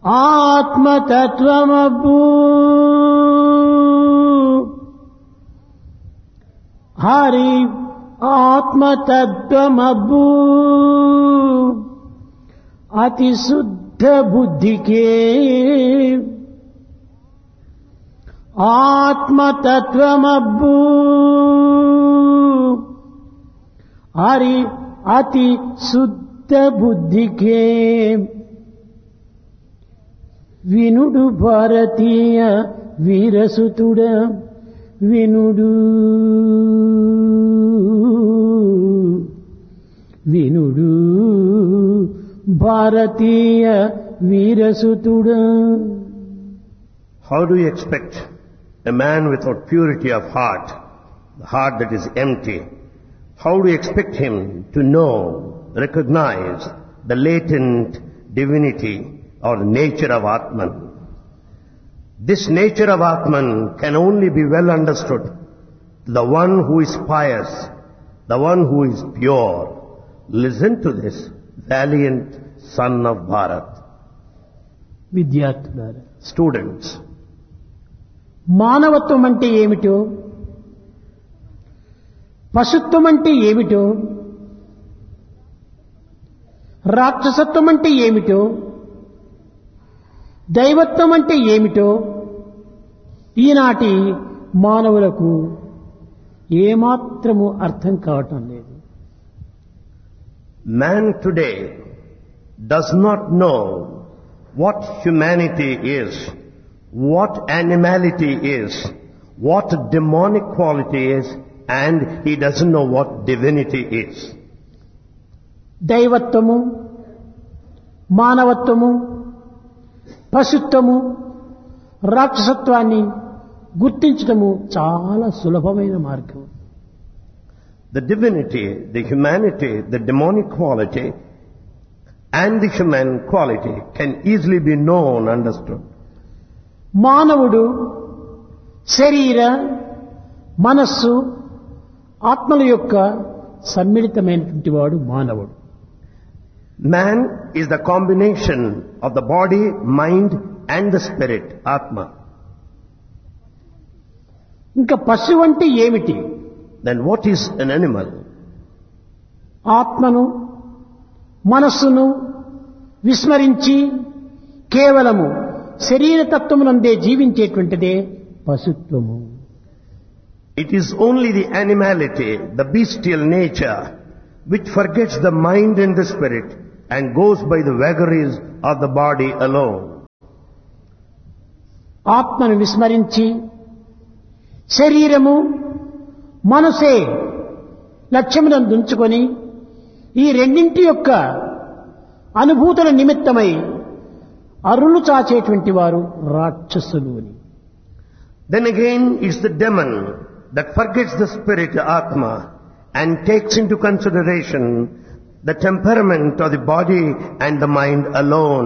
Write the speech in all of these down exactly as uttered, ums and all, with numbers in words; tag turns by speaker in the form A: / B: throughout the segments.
A: ఆత్మతత్వమబ్బు హరి ఆత్మతత్వమబ్బు అతి శుద్ధ బుద్ధికే ఆత్మతత్వమబ్బు హరి అతి శుద్ధ బుద్ధికే వినుడు భారతీయ వీరసుతుడ వినుడు వినుడు భారతీయ వీరసుతుడ.
B: How do you expect a man without purity of heart, the heart that is empty, how do you expect him to know, recognize the latent divinity or nature of Atman? This nature of Atman can only be well understood to the one who is pious, the one who is pure. Listen to this valiant son of Bharat.
A: విద్యార్థులారా,
B: Students,
A: మానవత్వం అంటే ఏమిటో, పశుత్వం అంటే ఏమిటో, రాక్షసత్వం అంటే ఏమిటో, దైవత్వం అంటే ఏమిటో ఈనాటి మానవులకు ఏమాత్రము అర్థం కావటం లేదు.
B: man today does not know what humanity is, what animality is, what demonic quality is, and he doesn't know what divinity is.
A: దైవత్వము, మానవత్వము, పశుత్వము, రాక్షసత్వాన్ని గుర్తించటము చాలా సులభమైన మార్గం.
B: The divinity, the humanity, the demonic quality, and the human quality can easily be known, understood.
A: మానవుడు శరీర, మనస్సు, ఆత్మల యొక్క సమ్మిళితమైనటువంటి వాడు మానవుడు.
B: Man is the combination of the body, mind, and the spirit, Atma.
A: ఇంకా పశువు అంటే ఏమిటి?
B: Then what is an animal?
A: ఆత్మను, మనస్సును విస్మరించి కేవలము శరీరతత్వమునందే జీవించేటువంటిదే పశుత్వము.
B: It is only the animality, the bestial nature, which forgets the mind and the spirit and goes by the vagaries of the body alone.
A: ఆత్మను విస్మరించి శరీరము, మనసే లక్ష్యములను దుంచుకొని ఈ రెండింటి యొక్క అనుభూతుల నిమిత్తమై అరులు చాచేటువంటి వారు రాక్షసులు అని.
B: Then again it's the demon that forgets the spirit, Atma, and takes into consideration the temperament of the body and the mind alone.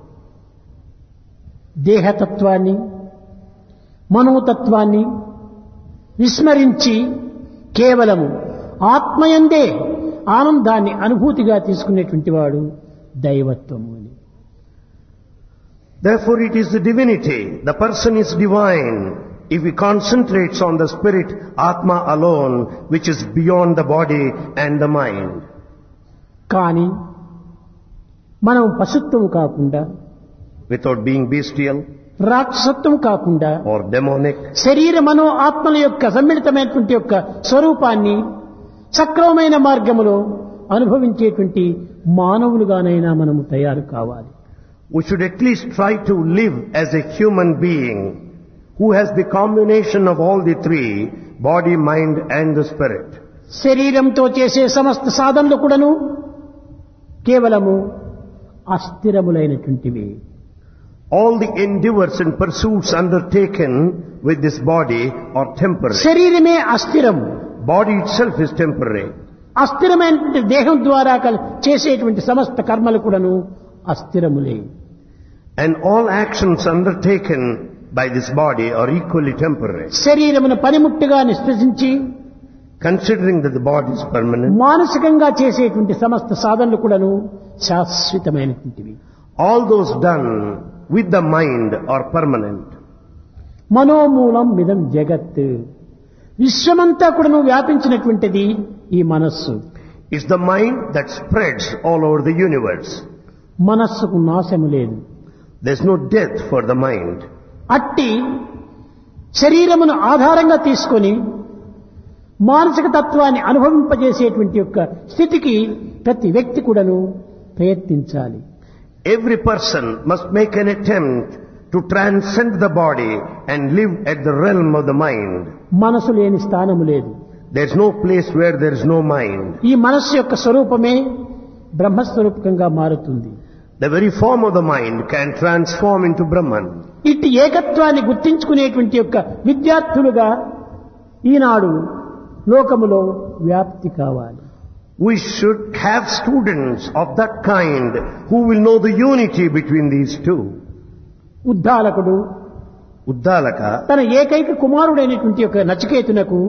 A: దేహతత్వాన్ని, మనోతత్వాన్ని విస్మరించి కేవలము ఆత్మయందే ఆనందాన్ని అనుభూతిగా తీసుకునేటువంటి వాడు దైవత్వము అని.
B: Therefore it is the divinity, the person is divine if he concentrates on the spirit, Atma alone, which is beyond the body and the mind.
A: కానీ మనం పశుత్వము కాకుండా,
B: Without being bestial
A: రాక్షసత్వం కాకుండా,
B: or demonic,
A: శరీర మనో ఆత్మల యొక్క సమ్మిళితమైనటువంటి యొక్క స్వరూపాన్ని సక్రమమైన మార్గములో అనుభవించేటువంటి మానవులుగానైనా మనము తయారు కావాలి.
B: we should at least try to live as a human being who has the combination of all the three, body, mind and the spirit.
A: శరీరంతో చేసే సమస్త సాధనలు కూడాను కేవలము అస్థిరములైనటువంటివి.
B: All the endeavors and pursuits undertaken with this body are temporary.
A: శరీరమే అస్థిరం.
B: Body itself is temporary.
A: అస్థిరమైనటువంటి దేహం ద్వారా కల్- చేసేటువంటి సమస్త కర్మలు కూడాను అస్థిరములే.
B: And all actions undertaken by this body are equally temporary.
A: శరీరమును పనిముట్టుగా నిష్పృశించి
B: Considering that the body is permanent,
A: మానసికంగా చేసేటువంటి సమస్త సాధనలు కూడాను శాశ్వతమైనటువంటివి.
B: all those done with the mind are permanent.
A: మనోమూలం మిదం జగత్. విశ్వమంతా కూడాను వ్యాపించినటువంటిది ఈ మనస్సు.
B: It's the mind that spreads all over the universe.
A: మనస్సుకు నాశము లేదు.
B: There's no death for the mind.
A: అట్టి శరీరమును ఆధారంగా తీసుకొని మానసిక తత్వాన్ని అనుభవింపజేసేటువంటి యొక్క స్థితికి ప్రతి వ్యక్తి కూడాను ప్రయత్నించాలి.
B: Every person must make an attempt to transcend the body and live at the realm of the mind.
A: మనసు లేని స్థానము లేదు.
B: There's no place where there is no mind.
A: ఈ మనస్సు యొక్క స్వరూపమే బ్రహ్మస్వరూపకంగా మారుతుంది.
B: The very form of the mind can transform into Brahman.
A: ఇట్టి ఏకత్వాన్ని గుర్తించుకునేటువంటి యొక్క విద్యార్థులుగా ఈనాడు లోకములో వ్యాప్తి కావాలి.
B: We should have students of that kind who will know the unity between these two.
A: ఉద్దాలకుడు
B: Uddalaka,
A: తన ఏకైక కుమారుడైనటువంటి యొక్క నచికేతునకు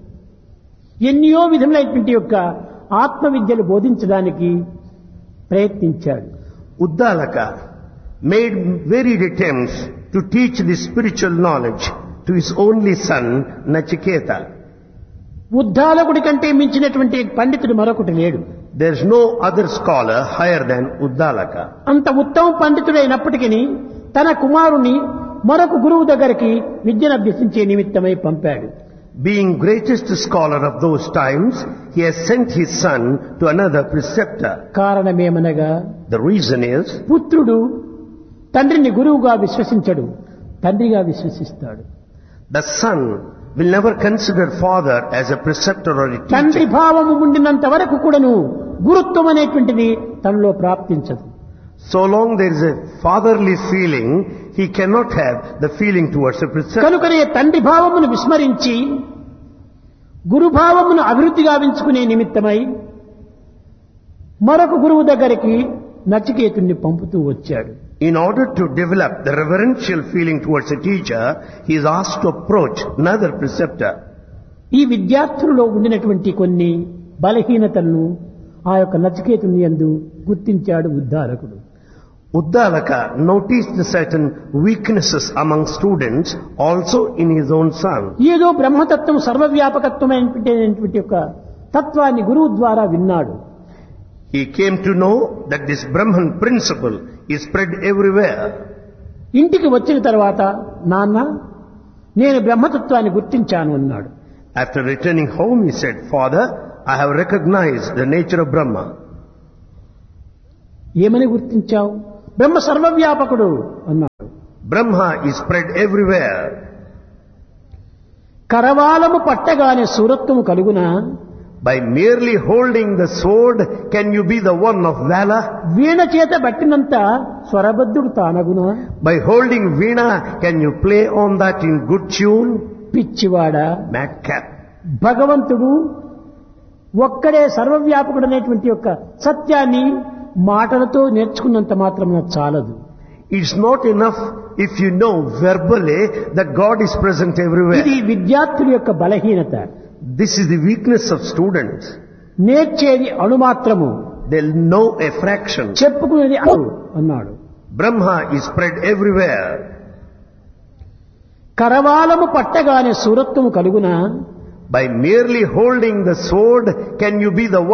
A: ఎన్నో విధములైనటువంటి యొక్క ఆత్మ విద్యలు బోధించడానికి ప్రయత్నించాడు.
B: Uddalaka made varied attempts to teach the spiritual knowledge to his only son Nachiketa.
A: ఉద్దాలకుడి కంటే మించినటువంటి పండితుడు మరొకటి లేడు.
B: There is no other scholar higher than Uddalaka.
A: అంత ఉత్తమ పండితుడైనప్పటికీ తన కుమారుని మరొక గురువు దగ్గరికి విద్యను అభ్యసించే నిమిత్తమై పంపాడు.
B: Being greatest scholar of those times, he has sent his son to another preceptor.
A: కారణమేమనగా
B: The reason is,
A: పుత్రుడు తండ్రిని గురువుగా విశ్వసించడు, తండ్రిగా విశ్వసిస్తాడు.
B: the son will never consider father as a preceptor or a
A: తండ్రి
B: teacher.
A: భావము ఉండినంత వరకు కూడాను గురుత్వం అనేటువంటిది తనలో ప్రాప్తించదు.
B: So long there is a fatherly feeling, he cannot have the feeling towards a preceptor.
A: కనుకనే తండ్రి భావమును విస్మరించి గురుభావమును అభివృద్ధి గావించుకునే నిమిత్తమై మరొక గురువు దగ్గరికి నచికేతుణ్ణి పంపుతూ వచ్చాడు.
B: In order to develop the reverential feeling towards a teacher, he is asked to approach another preceptor.
A: ఈ విద్యార్థులలో ఉండినటువంటి కొన్ని బలహీనతలను ఆ యొక్క నచికేతుని యందు గుర్తించాడు ఉద్దాలకుడు.
B: Uddalaka noticed certain weaknesses among students also in his own son.
A: ఏదో బ్రహ్మతత్వం సర్వవ్యాపకత్వమైనటువంటి యొక్క తత్వాన్ని గురువు ద్వారా విన్నాడు.
B: He came to know that this Brahman principle is spread everywhere.
A: ఇంటికి వచ్చిన తర్వాత నాన్న నేను బ్రహ్మతత్వాన్ని గుర్తించాను అన్నాడు.
B: After returning home, he said, Father, I have recognized the nature of Brahma.
A: ఏమని గుర్తించావు? బ్రహ్మ సర్వవ్యాపకుడు అన్నాడు.
B: Brahma is spread everywhere.
A: కరవాలము పట్టగానే సూరత్వము కలుగునా?
B: By merely holding the sword, can you be the one of valor?
A: వీణ చేత బట్టినంత స్వరబద్ధుడు తానగునా?
B: By holding veena, can you play on that in good tune?
A: పిచ్చివాడా,
B: Madcap.
A: భగవంతుడు ఒక్కడే సర్వవ్యాపకుడు అనేటువంటి యొక్క సత్యాన్ని మాటలతో నేర్చుకున్నంత మాత్రమే చాలదు.
B: It's not enough if you know verbally that God is present everywhere.
A: ఇది విద్యార్థుల యొక్క బలహీనత.
B: This is the weakness of students.
A: నేర్చేది అణుమాత్రము,
B: They'll know a fraction.
A: చెప్పుకునేది అణు అన్నాడు.
B: Brahma is spread everywhere.
A: కరవాలము పట్టగానే సూరత్వము కలుగునా?
B: By merely holding the sword, can you be the